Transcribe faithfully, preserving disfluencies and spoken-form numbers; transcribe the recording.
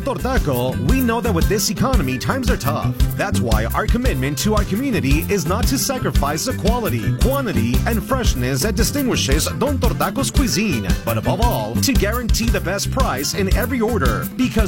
Tortaco, we know that with this economy, times are tough. That's why our commitment to our community is not to sacrifice the quality, quantity, and freshness that distinguishes Don Tortaco's cuisine, but above all, to guarantee the best price in every order. Because